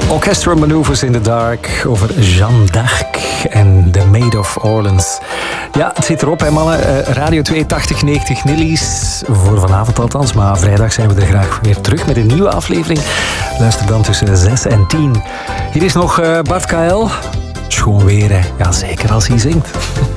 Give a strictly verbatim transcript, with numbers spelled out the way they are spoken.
Orchestra Maneuvers in the Dark over Jeanne d'Arc en The Maid of Orleans. Ja, het zit erop, hè mannen. Uh, Radio twee tachtig negentig Nillies. Voor vanavond althans, maar vrijdag zijn we er graag weer terug met een nieuwe aflevering. Luister dan tussen zes en tien. Hier is nog uh, Bart K L. Schoon weer, hè. Ja, zeker als hij zingt.